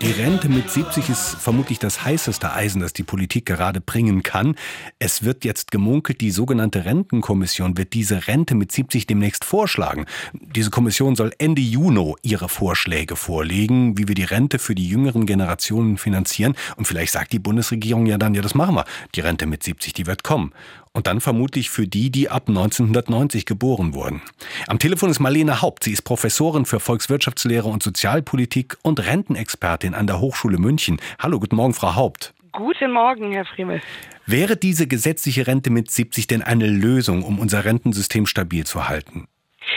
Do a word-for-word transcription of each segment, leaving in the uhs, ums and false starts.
Die Rente mit siebzig ist vermutlich das heißeste Eisen, das die Politik gerade bringen kann. Es wird jetzt gemunkelt, die sogenannte Rentenkommission wird diese Rente mit siebzig demnächst vorschlagen. Diese Kommission soll Ende Juni ihre Vorschläge vorlegen, wie wir die Rente für die jüngeren Generationen finanzieren. Und vielleicht sagt die Bundesregierung ja dann, ja, das machen wir. Die Rente mit siebzig, die wird kommen. Und dann vermutlich für die, die ab neunzehnhundertneunzig geboren wurden. Am Telefon ist Marlene Haupt. Sie ist Professorin für Volkswirtschaftslehre und Sozialpolitik und Rentenexpertin an der Hochschule München. Hallo, guten Morgen, Frau Haupt. Guten Morgen, Herr Friemel. Wäre diese gesetzliche Rente mit siebzig denn eine Lösung, um unser Rentensystem stabil zu halten?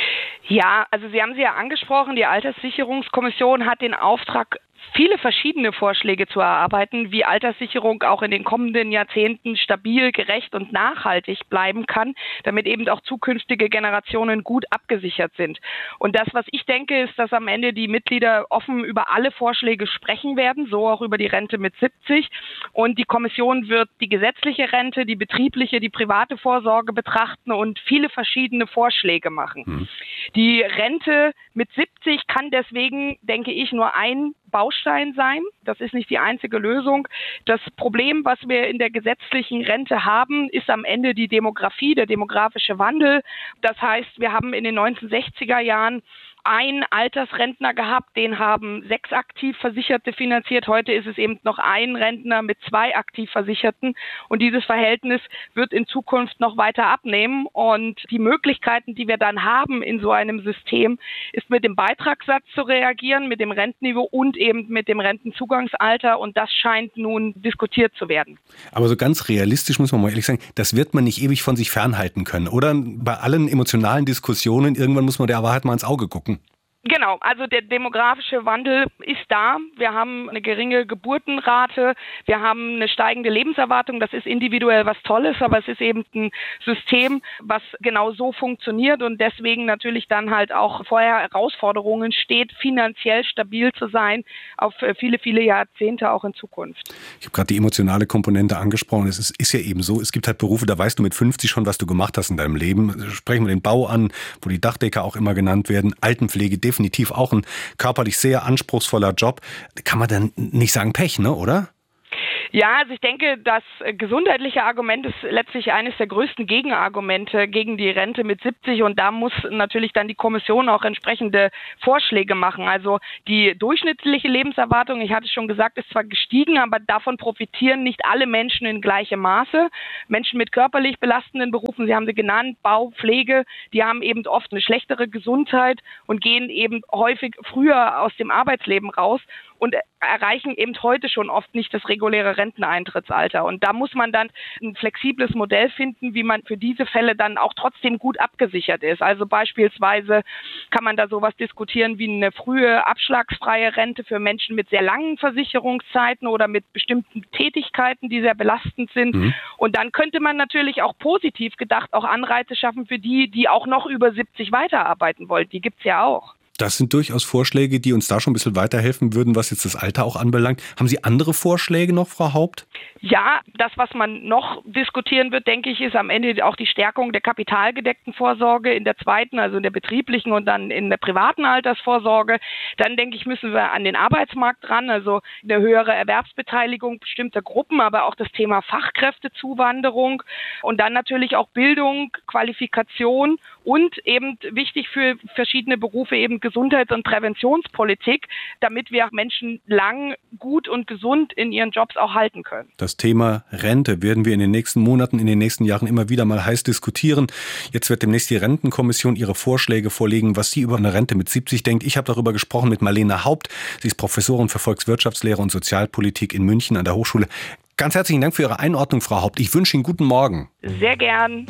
Ja, also Sie haben sie ja angesprochen, die Alterssicherungskommission hat den Auftrag, viele verschiedene Vorschläge zu erarbeiten, wie Alterssicherung auch in den kommenden Jahrzehnten stabil, gerecht und nachhaltig bleiben kann, damit eben auch zukünftige Generationen gut abgesichert sind. Und das, was ich denke, ist, dass am Ende die Mitglieder offen über alle Vorschläge sprechen werden, so auch über die Rente mit siebzig. Und die Kommission wird die gesetzliche Rente, die betriebliche, die private Vorsorge betrachten und viele verschiedene Vorschläge machen. Mhm. Die Rente mit siebzig kann deswegen, denke ich, nur ein Baustein sein. Das ist nicht die einzige Lösung. Das Problem, was wir in der gesetzlichen Rente haben, ist am Ende die Demografie, der demografische Wandel. Das heißt, wir haben in den neunzehnhundertsechziger Jahren einen Altersrentner gehabt, den haben sechs aktiv Versicherte finanziert. Heute ist es eben noch ein Rentner mit zwei aktiv Versicherten. Und dieses Verhältnis wird in Zukunft noch weiter abnehmen. Und die Möglichkeiten, die wir dann haben in so einem System, ist mit dem Beitragssatz zu reagieren, mit dem Rentenniveau und eben mit dem Rentenzugangsalter. Und das scheint nun diskutiert zu werden. Aber so ganz realistisch muss man mal ehrlich sagen, das wird man nicht ewig von sich fernhalten können, oder? Bei allen emotionalen Diskussionen, irgendwann muss man der Wahrheit mal ins Auge gucken. Genau, also der demografische Wandel ist da. Wir haben eine geringe Geburtenrate, wir haben eine steigende Lebenserwartung. Das ist individuell was Tolles, aber es ist eben ein System, was genau so funktioniert und deswegen natürlich dann halt auch vor Herausforderungen steht, finanziell stabil zu sein auf viele, viele Jahrzehnte auch in Zukunft. Ich habe gerade die emotionale Komponente angesprochen. Es ist, ist ja eben so, es gibt halt Berufe, da weißt du mit fünfzig schon, was du gemacht hast in deinem Leben. Sprechen wir den Bau an, wo die Dachdecker auch immer genannt werden, Altenpflege, definitiv auch ein körperlich sehr anspruchsvoller Job. Kann man dann nicht sagen Pech, ne, oder? Ja, also ich denke, das gesundheitliche Argument ist letztlich eines der größten Gegenargumente gegen die Rente mit siebzig und da muss natürlich dann die Kommission auch entsprechende Vorschläge machen. Also die durchschnittliche Lebenserwartung, ich hatte es schon gesagt, ist zwar gestiegen, aber davon profitieren nicht alle Menschen in gleichem Maße. Menschen mit körperlich belastenden Berufen, Sie haben sie genannt, Bau, Pflege, die haben eben oft eine schlechtere Gesundheit und gehen eben häufig früher aus dem Arbeitsleben raus und erreichen eben heute schon oft nicht das reguläre Renteneintrittsalter. Und da muss man dann ein flexibles Modell finden, wie man für diese Fälle dann auch trotzdem gut abgesichert ist. Also beispielsweise kann man da sowas diskutieren wie eine frühe abschlagsfreie Rente für Menschen mit sehr langen Versicherungszeiten oder mit bestimmten Tätigkeiten, die sehr belastend sind. Mhm. Und dann könnte man natürlich auch positiv gedacht auch Anreize schaffen für die, die auch noch über siebzig weiterarbeiten wollen. Die gibt's ja auch. Das sind durchaus Vorschläge, die uns da schon ein bisschen weiterhelfen würden, was jetzt das Alter auch anbelangt. Haben Sie andere Vorschläge noch, Frau Haupt? Ja, das, was man noch diskutieren wird, denke ich, ist am Ende auch die Stärkung der kapitalgedeckten Vorsorge in der zweiten, also in der betrieblichen und dann in der privaten Altersvorsorge. Dann, denke ich, müssen wir an den Arbeitsmarkt ran, also eine höhere Erwerbsbeteiligung bestimmter Gruppen, aber auch das Thema Fachkräftezuwanderung und dann natürlich auch Bildung, Qualifikation und eben wichtig für verschiedene Berufe eben Gesundheits- und Präventionspolitik, damit wir Menschen lang, gut und gesund in ihren Jobs auch halten können. Das Thema Rente werden wir in den nächsten Monaten, in den nächsten Jahren immer wieder mal heiß diskutieren. Jetzt wird demnächst die Rentenkommission ihre Vorschläge vorlegen, was sie über eine Rente mit siebzig denkt. Ich habe darüber gesprochen mit Marlene Haupt. Sie ist Professorin für Volkswirtschaftslehre und Sozialpolitik in München an der Hochschule. Ganz herzlichen Dank für Ihre Einordnung, Frau Haupt. Ich wünsche Ihnen guten Morgen. Sehr gern.